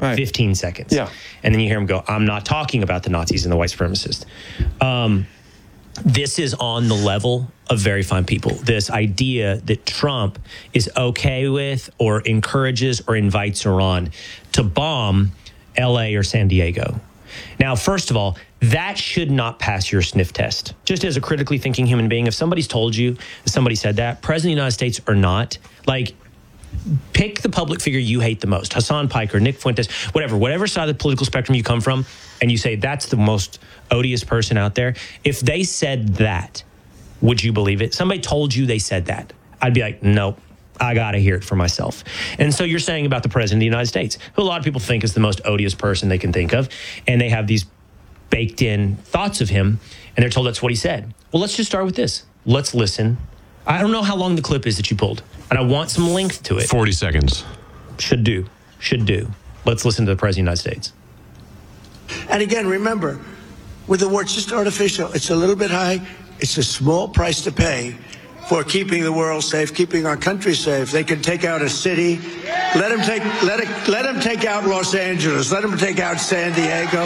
15 seconds. Yeah. And then you hear him go, I'm not talking about the Nazis and the white supremacists. This is on the level of very fine people. This idea that Trump is okay with or encourages or invites Iran to bomb LA or San Diego. Now, first of all, that should not pass your sniff test. Just as a critically thinking human being, if somebody's told you, somebody said that, President of the United States or not, like, pick the public figure you hate the most. Hassan Piker, Nick Fuentes, whatever side of the political spectrum you come from, and you say that's the most odious person out there. If they said that, would you believe it? Somebody told you they said that. I'd be like, nope, I got to hear it for myself. And so you're saying about the President of the United States, who a lot of people think is the most odious person they can think of, and they have these baked in thoughts of him, and they're told that's what he said. Well, let's just start with this. Let's listen. I don't know how long the clip is that you pulled, and I want some length to it. 40 seconds. Should do. Let's listen to the President of the United States. And again, remember, with the war, it's just artificial. It's a little bit high. It's a small price to pay for keeping the world safe, keeping our country safe. They can take out a city. Let them take out Los Angeles. Let them take out San Diego.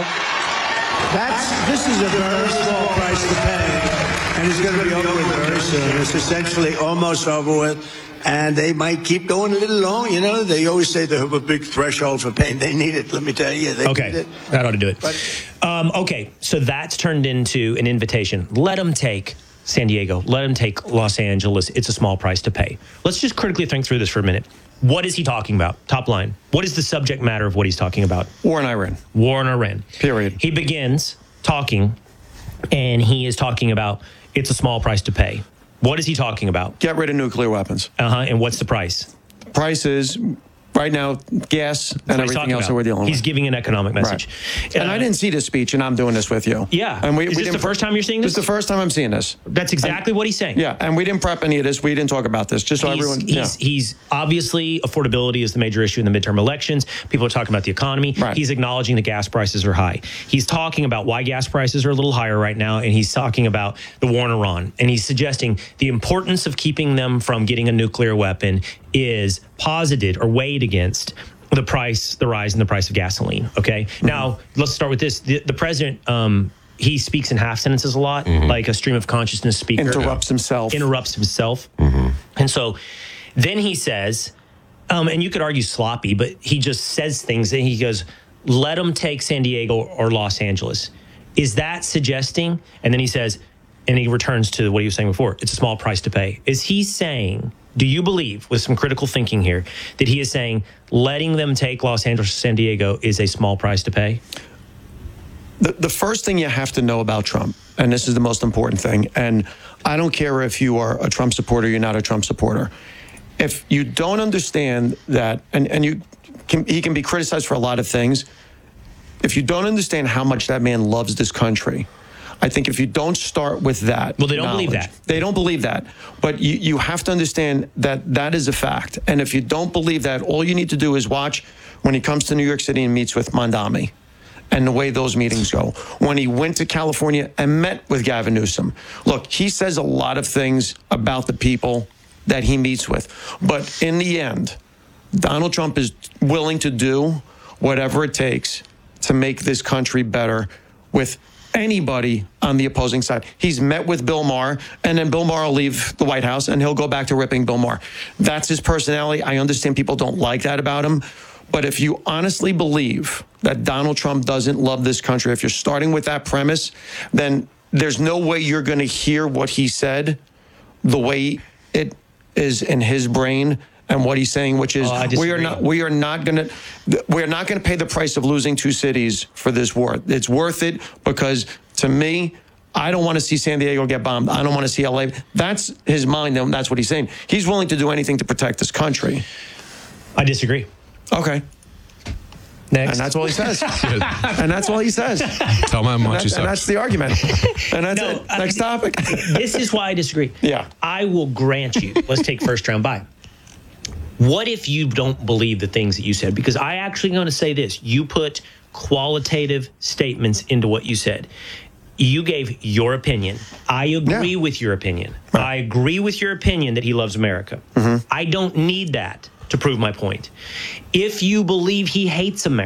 This is a very small price to pay, and it's going to be over with very soon. It's essentially almost over with. And they might keep going a little long. You know, they always say they have a big threshold for pain. They need it. Let me tell you. They need it. That ought to do it. Okay, so that's turned into an invitation. Let them take San Diego. Let them take Los Angeles. It's a small price to pay. Let's just critically think through this for a minute. What is he talking about? Top line. What is the subject matter of what he's talking about? War in Iran. War in Iran. Period. He begins talking, and he is talking about it's a small price to pay. What is he talking about? Get rid of nuclear weapons. And what's the price? The price is, right now, gas and everything else that we're dealing with. He's giving an economic message. Right. And I didn't see this speech, and I'm doing this with you. Yeah. And is this the first time you're seeing this? This is the first time I'm seeing this. That's exactly what he's saying. Yeah, and we didn't prep any of this. We didn't talk about this. Just so everyone... He's obviously, affordability is the major issue in the midterm elections. People are talking about the economy. Right. He's acknowledging that gas prices are high. He's talking about why gas prices are a little higher right now, and he's talking about the war in Iran. And he's suggesting the importance of keeping them from getting a nuclear weapon is posited or weighed against the rise in the price of gasoline. Okay. Mm-hmm. Now let's start with this. The president, he speaks in half sentences a lot, like a stream of consciousness speaker. Interrupts himself. Mm-hmm. And so then he says, and you could argue sloppy, but he just says things and he goes, let them take San Diego or Los Angeles. Is that suggesting? And then he says, and he returns to what he was saying before, it's a small price to pay. Is he saying, do you believe, with some critical thinking here, that he is saying letting them take Los Angeles or San Diego is a small price to pay? The first thing you have to know about Trump, and this is the most important thing, and I don't care if you are a Trump supporter or you're not a Trump supporter. If you don't understand that, and he can be criticized for a lot of things, if you don't understand how much that man loves this country, I think if you don't start with that... Well, they don't believe that. They don't believe that. But you have to understand that that is a fact. And if you don't believe that, all you need to do is watch when he comes to New York City and meets with Mondami and the way those meetings go. When he went to California and met with Gavin Newsom. Look, he says a lot of things about the people that he meets with. But in the end, Donald Trump is willing to do whatever it takes to make this country better with anybody on the opposing side. He's met with Bill Maher, and then Bill Maher will leave the White House, and he'll go back to ripping Bill Maher. That's his personality. I understand people don't like that about him, but if you honestly believe that Donald Trump doesn't love this country, if you're starting with that premise, then there's no way you're going to hear what he said the way it is in his brain and what he's saying, which is we are not going to pay the price of losing two cities for this war. It's worth it because, to me, I don't want to see San Diego get bombed. I don't want to see LA. That's his mind, and that's what he's saying. He's willing to do anything to protect this country. I disagree. Okay. Next. And that's all he says. And that's all he says. Tell him how much he says. And that's the argument. And that's it. Next topic. This is why I disagree. Yeah. I will grant you. Let's take first round bye. What if you don't believe the things that you said? Because I actually going to say this. You put qualitative statements into what you said. You gave your opinion. I agree with your opinion. Right. I agree with your opinion that he loves America. I don't need that to prove my point. If you believe he hates America,